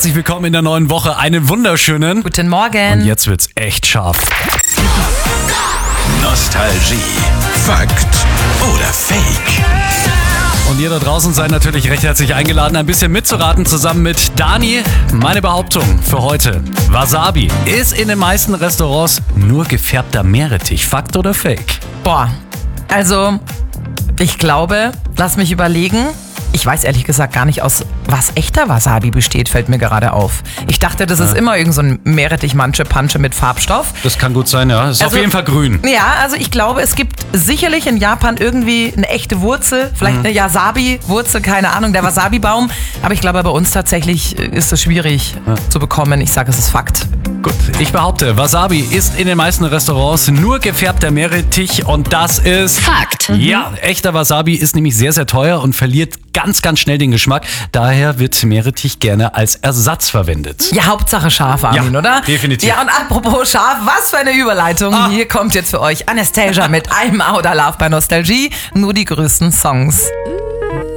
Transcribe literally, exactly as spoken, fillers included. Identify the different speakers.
Speaker 1: herzlich willkommen in der neuen Woche. Einen wunderschönen
Speaker 2: Guten Morgen.
Speaker 1: Und jetzt wird's echt scharf.
Speaker 3: Nostalgie. Fakt oder Fake?
Speaker 1: Und ihr da draußen seid natürlich recht herzlich eingeladen, ein bisschen mitzuraten, zusammen mit Dani. Meine Behauptung für heute: Wasabi ist in den meisten Restaurants nur gefärbter Meerrettich. Fakt oder Fake?
Speaker 2: Boah, also ich glaube, lass mich überlegen. Ich weiß ehrlich gesagt gar nicht, aus was echter Wasabi besteht, fällt mir gerade auf. Ich dachte, das ist
Speaker 1: Ja.
Speaker 2: immer irgend so ein Meerrettich-Manche-Pansche mit Farbstoff.
Speaker 1: Das kann gut sein, ja. Ist
Speaker 2: Also-
Speaker 1: auf jeden Fall grün.
Speaker 2: Ja, also ich glaube, es gibt sicherlich in Japan irgendwie eine echte Wurzel, vielleicht eine Wasabi-Wurzel, keine Ahnung, der Wasabi-Baum. Aber ich glaube, bei uns tatsächlich ist es schwierig zu bekommen. Ich sage, es ist Fakt.
Speaker 1: Gut, ich behaupte, Wasabi ist in den meisten Restaurants nur gefärbter Meerrettich und das ist
Speaker 4: Fakt.
Speaker 1: Ja, echter Wasabi ist nämlich sehr, sehr teuer und verliert ganz, ganz schnell den Geschmack. Daher wird Meerrettich gerne als Ersatz verwendet.
Speaker 2: Ja, Hauptsache scharf, Armin,
Speaker 1: Ja,
Speaker 2: oder?
Speaker 1: definitiv.
Speaker 2: Ja, und apropos scharf, was für eine Überleitung.
Speaker 1: Ah.
Speaker 2: Hier kommt jetzt für euch Anastasia mit I'm Out of Love bei Nostalgie. Nur die größten Songs.